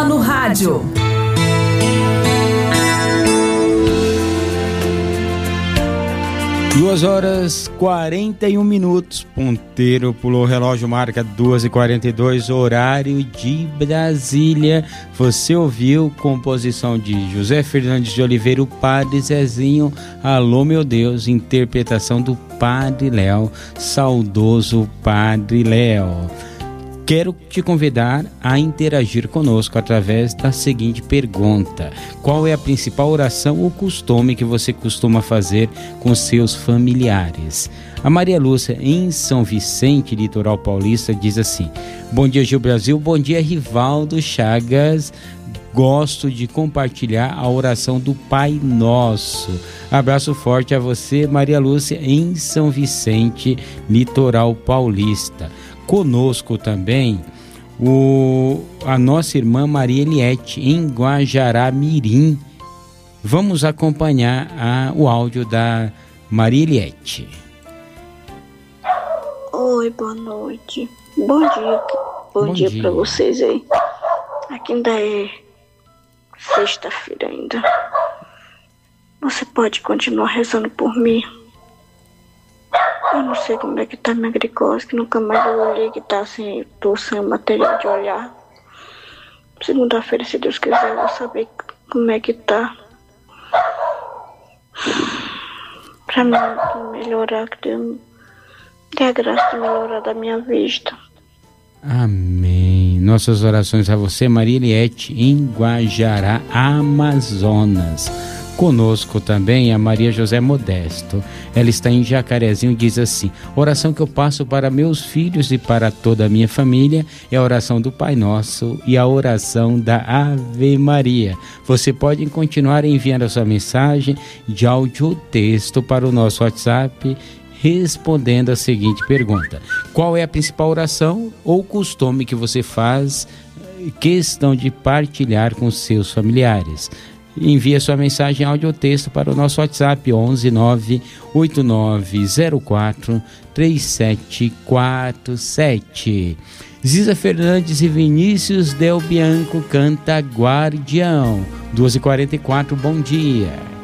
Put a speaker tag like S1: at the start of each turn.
S1: Bola no Rádio.
S2: Duas horas 41 minutos, ponteiro pulou o relógio, marca 2h42, horário de Brasília. Você ouviu composição de José Fernandes de Oliveira, o Padre Zezinho, Alô Meu Deus, interpretação do Padre Léo, saudoso Padre Léo. Quero te convidar a interagir conosco através da seguinte pergunta: qual é a principal oração ou costume que você costuma fazer com seus familiares? A Maria Lúcia, em São Vicente, litoral paulista, diz assim: bom dia, Gil Brasil, bom dia, Rivaldo Chagas. Gosto de compartilhar a oração do Pai Nosso. Abraço forte a você, Maria Lúcia, em São Vicente, litoral paulista. Conosco também a nossa irmã Maria Eliette, em Guajará Mirim. Vamos acompanhar o áudio da Maria Eliette.
S3: Oi, boa noite. Bom dia. Bom dia para vocês aí. Aqui ainda é sexta-feira ainda. Você pode continuar rezando por mim? Eu não sei como é que tá minha glicose, que nunca mais eu olhei, que tá assim, tô sem material de olhar. Segunda-feira, se Deus quiser, eu vou saber como é que tá. Pra mim melhorar, que Deus dê a graça de melhorar da minha vista.
S2: Amém. Nossas orações a você, Maria Eliette, em Guajará, Amazonas. Conosco também a Maria José Modesto. Ela está em Jacarezinho e diz assim: oração que eu passo para meus filhos e para toda a minha família é a oração do Pai Nosso e a oração da Ave Maria. Você pode continuar enviando a sua mensagem de áudio ou texto para o nosso WhatsApp, respondendo a seguinte pergunta: qual é a principal oração ou costume que você faz questão de partilhar com seus familiares? Envie sua mensagem áudio ou texto para o nosso WhatsApp 11 98904 3747. Ziza Fernandes e Vinícius Del Bianco canta Guardião. 2h44, bom dia.